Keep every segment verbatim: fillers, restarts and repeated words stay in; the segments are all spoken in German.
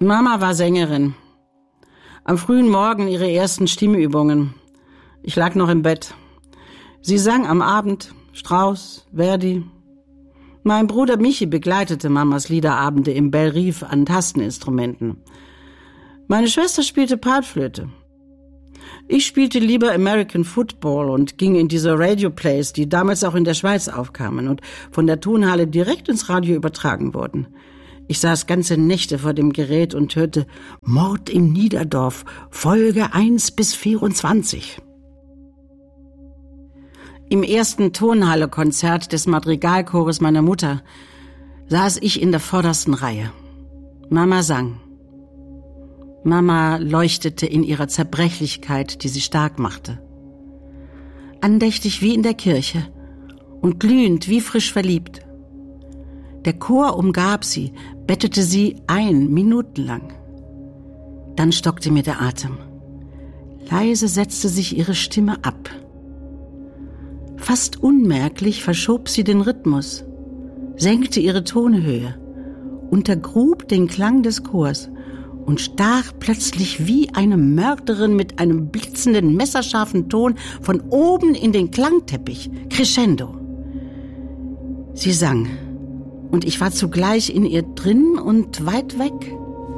Mama war Sängerin. Am frühen Morgen ihre ersten Stimmübungen. Ich lag noch im Bett. Sie sang am Abend Strauss, Verdi. Mein Bruder Michi begleitete Mamas Liederabende im Bellerive an Tasteninstrumenten. Meine Schwester spielte Palmflöte. Ich spielte lieber American Football und ging in diese Radio-Plays, die damals auch in der Schweiz aufkamen und von der Tonhalle direkt ins Radio übertragen wurden. Ich saß ganze Nächte vor dem Gerät und hörte Mord im Niederdorf, Folge eins bis vierundzwanzig. Im ersten Tonhalle-Konzert des Madrigalchores meiner Mutter saß ich in der vordersten Reihe. Mama sang. Mama leuchtete in ihrer Zerbrechlichkeit, die sie stark machte. Andächtig wie in der Kirche und glühend wie frisch verliebt. Der Chor umgab sie, bettete sie ein, minutenlang. Dann stockte mir der Atem. Leise setzte sich ihre Stimme ab. Fast unmerklich verschob sie den Rhythmus, senkte ihre Tonhöhe, untergrub den Klang des Chors und stach plötzlich wie eine Mörderin mit einem blitzenden, messerscharfen Ton von oben in den Klangteppich, crescendo. Sie sang, und ich war zugleich in ihr drin und weit weg.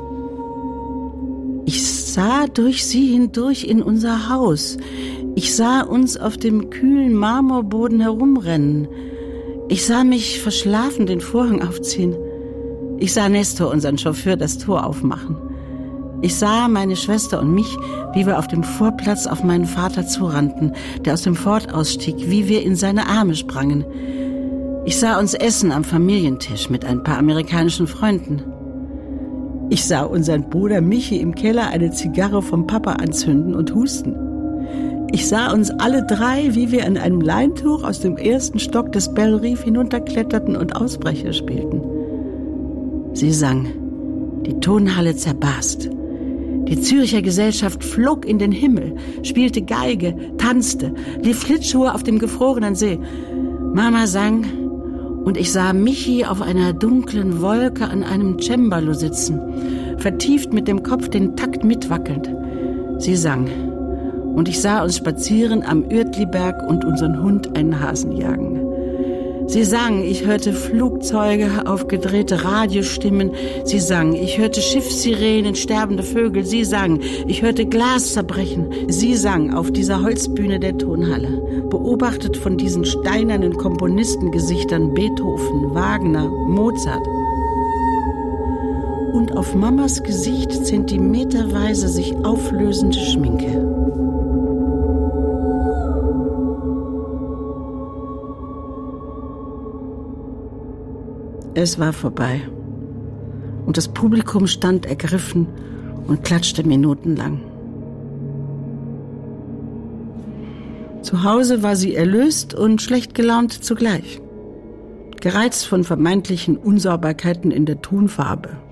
Ich sah durch sie hindurch in unser Haus. Ich sah uns auf dem kühlen Marmorboden herumrennen. Ich sah mich verschlafen den Vorhang aufziehen. Ich sah Nestor, unseren Chauffeur, das Tor aufmachen. Ich sah meine Schwester und mich, wie wir auf dem Vorplatz auf meinen Vater zurannten, der aus dem Ford ausstieg, wie wir in seine Arme sprangen. Ich sah uns essen am Familientisch mit ein paar amerikanischen Freunden. Ich sah unseren Bruder Michi im Keller eine Zigarre vom Papa anzünden und husten. Ich sah uns alle drei, wie wir an einem Leintuch aus dem ersten Stock des Bellerive hinunterkletterten und Ausbrecher spielten. Sie sang. Die Tonhalle zerbarst. Die Zürcher Gesellschaft flog in den Himmel, spielte Geige, tanzte, lief Schlittschuhe auf dem gefrorenen See. Mama sang und ich sah Michi auf einer dunklen Wolke an einem Cembalo sitzen, vertieft mit dem Kopf den Takt mitwackelnd. Sie sang und ich sah uns spazieren am Uertliberg und unseren Hund einen Hasen jagen. Sie sang, ich hörte Flugzeuge, aufgedrehte Radiostimmen. Sie sang, ich hörte Schiffssirenen, sterbende Vögel. Sie sang, ich hörte Glas zerbrechen. Sie sang auf dieser Holzbühne der Tonhalle, beobachtet von diesen steinernen Komponistengesichtern Beethoven, Wagner, Mozart. Und auf Mamas Gesicht zentimeterweise sich auflösende Schminke. Es war vorbei und das Publikum stand ergriffen und klatschte minutenlang. Zu Hause war sie erlöst und schlecht gelaunt zugleich, gereizt von vermeintlichen Unsauberkeiten in der Tonfarbe.